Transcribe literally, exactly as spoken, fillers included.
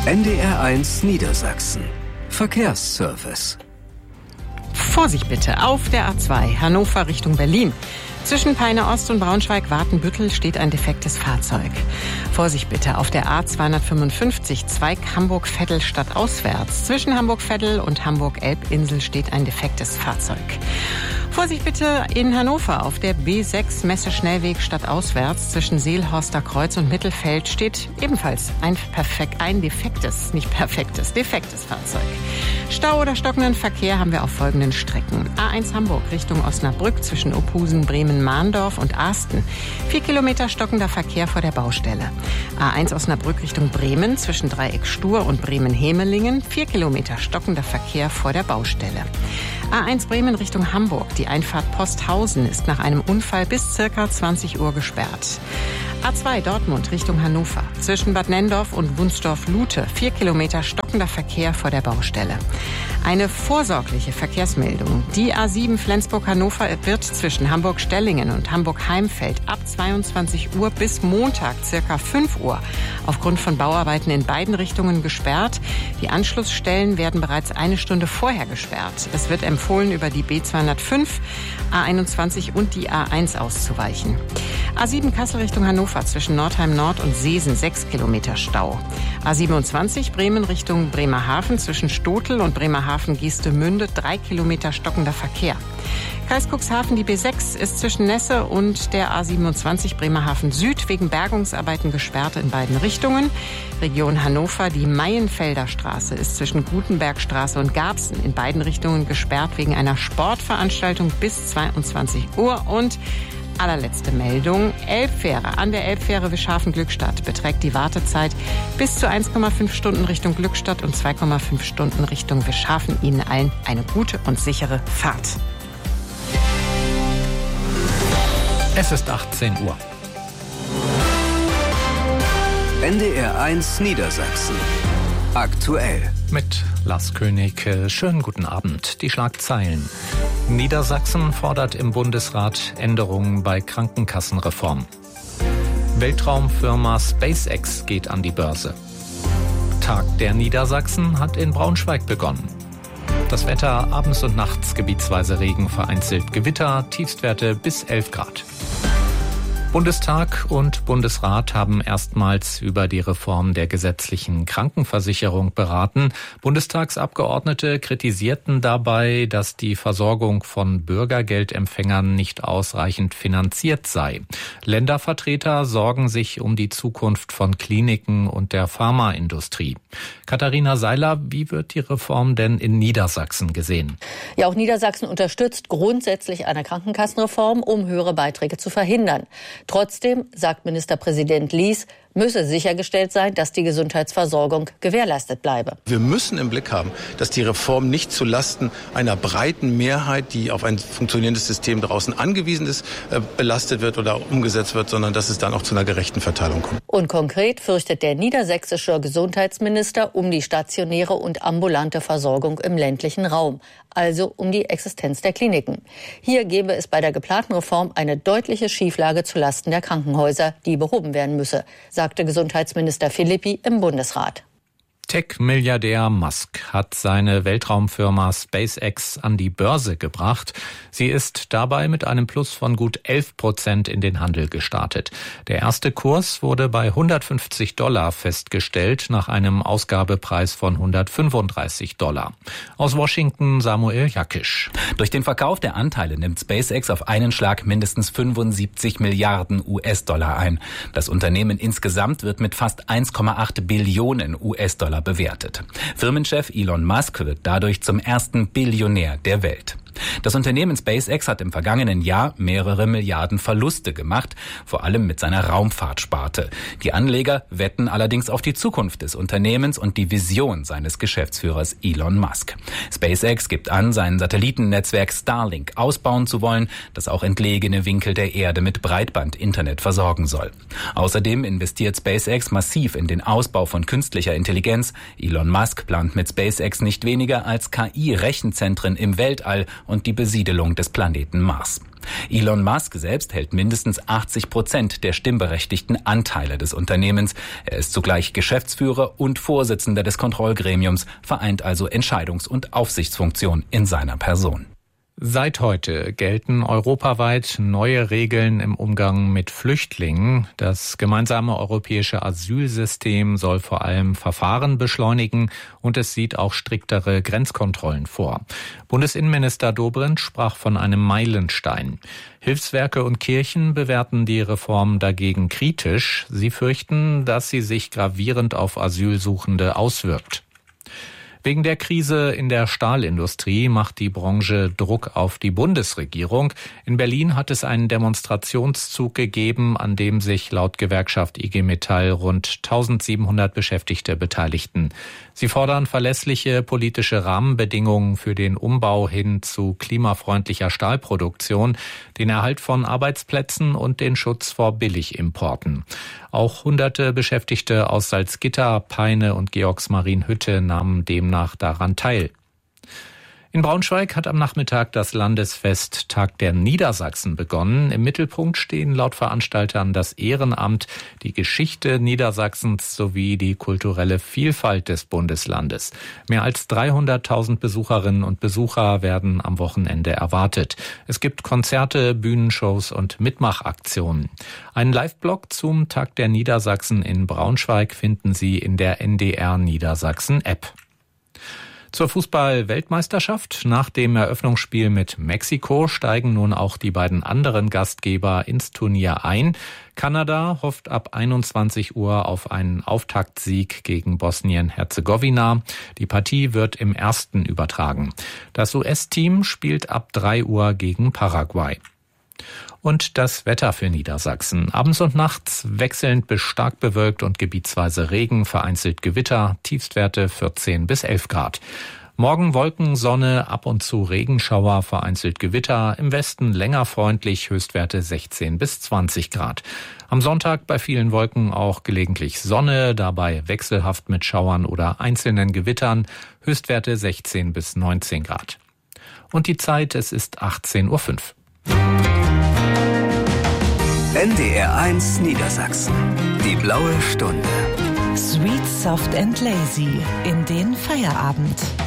N D R eins Niedersachsen. Verkehrsservice. Vorsicht bitte, auf der A zwei, Hannover Richtung Berlin. Zwischen Peine Ost und Braunschweig-Watenbüttel steht ein defektes Fahrzeug. Vorsicht bitte, auf der A zweihundertfünfundfünfzig, Zweig Hamburg-Vettel stadtauswärts. Zwischen Hamburg-Vettel und Hamburg-Elbinsel steht ein defektes Fahrzeug. Vorsicht bitte in Hannover, auf der B sechs Messe-Schnellweg stadtauswärts. Zwischen Seelhorster Kreuz und Mittelfeld steht ebenfalls ein, perfekt, ein defektes, nicht perfektes, defektes Fahrzeug. Stau oder stockenden Verkehr haben wir auf folgenden Strecken. A eins Hamburg Richtung Osnabrück zwischen Ophusen, Bremen, Mahndorf und Arsten. Vier Kilometer stockender Verkehr vor der Baustelle. A eins Osnabrück Richtung Bremen zwischen Dreieck Stur und Bremen-Hemelingen. Vier Kilometer stockender Verkehr vor der Baustelle. A eins Bremen Richtung Hamburg. Die Einfahrt Posthausen ist nach einem Unfall bis circa zwanzig Uhr gesperrt. A zwei Dortmund Richtung Hannover. Zwischen Bad Nenndorf und Wunsdorf-Lute. Vier Kilometer stockender Verkehr vor der Baustelle. Eine vorsorgliche Verkehrsmeldung. Die A sieben Flensburg-Hannover wird zwischen Hamburg-Stellingen und Hamburg-Heimfeld ab zweiundzwanzig Uhr bis Montag circa fünf Uhr aufgrund von Bauarbeiten in beiden Richtungen gesperrt. Die Anschlussstellen werden bereits eine Stunde vorher gesperrt. Es wird empfohlen, über die B zweihundertfünf, A einundzwanzig und die A eins auszuweichen. A sieben Kassel Richtung Hannover zwischen Nordheim Nord und Seesen sechs Kilometer Stau. A siebenundzwanzig Bremen Richtung Bremerhaven zwischen Stotel und Bremerhaven-Geestemünde drei Kilometer stockender Verkehr. Kreis Cuxhaven, die B sechs ist zwischen Nesse und der A siebenundzwanzig Bremerhaven Süd wegen Bergungsarbeiten gesperrt in beiden Richtungen. Region Hannover, die Maienfelder Straße ist zwischen Gutenbergstraße und Garbsen in beiden Richtungen gesperrt wegen einer Sportveranstaltung bis zweiundzwanzig Uhr. Und allerletzte Meldung, Elbfähre. An der Elbfähre Wischhafen-Glückstadt beträgt die Wartezeit bis zu eins Komma fünf Stunden Richtung Glückstadt und zwei Komma fünf Stunden Richtung Wischhafen. Ihnen allen eine gute und sichere Fahrt. Es ist achtzehn Uhr. N D R eins Niedersachsen. Aktuell. Mit Lars König. Schönen guten Abend. Die Schlagzeilen. Niedersachsen fordert im Bundesrat Änderungen bei Krankenkassenreform. Weltraumfirma SpaceX geht an die Börse. Tag der Niedersachsen hat in Braunschweig begonnen. Das Wetter abends und nachts gebietsweise Regen, vereinzelt Gewitter, Tiefstwerte bis elf Grad. Bundestag und Bundesrat haben erstmals über die Reform der gesetzlichen Krankenversicherung beraten. Bundestagsabgeordnete kritisierten dabei, dass die Versorgung von Bürgergeldempfängern nicht ausreichend finanziert sei. Ländervertreter sorgen sich um die Zukunft von Kliniken und der Pharmaindustrie. Katharina Seiler, wie wird die Reform denn in Niedersachsen gesehen? Ja, auch Niedersachsen unterstützt grundsätzlich eine Krankenkassenreform, um höhere Beiträge zu verhindern. Trotzdem, sagt Ministerpräsident Lies, müsse sichergestellt sein, dass die Gesundheitsversorgung gewährleistet bleibe. Wir müssen im Blick haben, dass die Reform nicht zulasten einer breiten Mehrheit, die auf ein funktionierendes System draußen angewiesen ist, belastet wird oder umgesetzt wird, sondern dass es dann auch zu einer gerechten Verteilung kommt. Und konkret fürchtet der niedersächsische Gesundheitsminister um die stationäre und ambulante Versorgung im ländlichen Raum, also um die Existenz der Kliniken. Hier gäbe es bei der geplanten Reform eine deutliche Schieflage zulasten der Krankenhäuser, die behoben werden müsse, sagte Gesundheitsminister Philippi im Bundesrat. Tech-Milliardär Musk hat seine Weltraumfirma SpaceX an die Börse gebracht. Sie ist dabei mit einem Plus von gut elf Prozent in den Handel gestartet. Der erste Kurs wurde bei hundertfünfzig Dollar festgestellt, nach einem Ausgabepreis von hundertfünfunddreißig Dollar. Aus Washington Samuel Jakisch. Durch den Verkauf der Anteile nimmt SpaceX auf einen Schlag mindestens fünfundsiebzig Milliarden U S-Dollar ein. Das Unternehmen insgesamt wird mit fast eins Komma acht Billionen U S-Dollar bewertet. Firmenchef Elon Musk wird dadurch zum ersten Billionär der Welt. Das Unternehmen SpaceX hat im vergangenen Jahr mehrere Milliarden Verluste gemacht, vor allem mit seiner Raumfahrtsparte. Die Anleger wetten allerdings auf die Zukunft des Unternehmens und die Vision seines Geschäftsführers Elon Musk. SpaceX gibt an, sein Satellitennetzwerk Starlink ausbauen zu wollen, das auch entlegene Winkel der Erde mit Breitband-Internet versorgen soll. Außerdem investiert SpaceX massiv in den Ausbau von künstlicher Intelligenz. Elon Musk plant mit SpaceX nicht weniger als K I-Rechenzentren im Weltall und die Besiedelung des Planeten Mars. Elon Musk selbst hält mindestens achtzig Prozent der stimmberechtigten Anteile des Unternehmens. Er ist zugleich Geschäftsführer und Vorsitzender des Kontrollgremiums, vereint also Entscheidungs- und Aufsichtsfunktion in seiner Person. Seit heute gelten europaweit neue Regeln im Umgang mit Flüchtlingen. Das gemeinsame europäische Asylsystem soll vor allem Verfahren beschleunigen und es sieht auch striktere Grenzkontrollen vor. Bundesinnenminister Dobrindt sprach von einem Meilenstein. Hilfswerke und Kirchen bewerten die Reform dagegen kritisch. Sie fürchten, dass sie sich gravierend auf Asylsuchende auswirkt. Wegen der Krise in der Stahlindustrie macht die Branche Druck auf die Bundesregierung. In Berlin hat es einen Demonstrationszug gegeben, an dem sich laut Gewerkschaft I G Metall rund eintausendsiebenhundert Beschäftigte beteiligten. Sie fordern verlässliche politische Rahmenbedingungen für den Umbau hin zu klimafreundlicher Stahlproduktion, den Erhalt von Arbeitsplätzen und den Schutz vor Billigimporten. Auch hunderte Beschäftigte aus Salzgitter, Peine und Georgsmarienhütte nahmen demnach daran teil. In Braunschweig hat am Nachmittag das Landesfest Tag der Niedersachsen begonnen. Im Mittelpunkt stehen laut Veranstaltern das Ehrenamt, die Geschichte Niedersachsens sowie die kulturelle Vielfalt des Bundeslandes. Mehr als dreihunderttausend Besucherinnen und Besucher werden am Wochenende erwartet. Es gibt Konzerte, Bühnenshows und Mitmachaktionen. Einen Live-Blog zum Tag der Niedersachsen in Braunschweig finden Sie in der N D R Niedersachsen-App. Zur Fußball-Weltmeisterschaft. Nach dem Eröffnungsspiel mit Mexiko steigen nun auch die beiden anderen Gastgeber ins Turnier ein. Kanada hofft ab einundzwanzig Uhr auf einen Auftaktsieg gegen Bosnien-Herzegowina. Die Partie wird im ersten übertragen. Das U S-Team spielt ab drei Uhr gegen Paraguay. Und das Wetter für Niedersachsen. Abends und nachts wechselnd bis stark bewölkt und gebietsweise Regen, vereinzelt Gewitter, Tiefstwerte vierzehn bis elf Grad. Morgen Wolken, Sonne, ab und zu Regenschauer, vereinzelt Gewitter, im Westen länger freundlich, Höchstwerte sechzehn bis zwanzig Grad. Am Sonntag bei vielen Wolken auch gelegentlich Sonne, dabei wechselhaft mit Schauern oder einzelnen Gewittern, Höchstwerte sechzehn bis neunzehn Grad. Und die Zeit, es ist achtzehn Uhr fünf. N D R eins Niedersachsen. Die blaue Stunde. Sweet, soft and lazy in den Feierabend.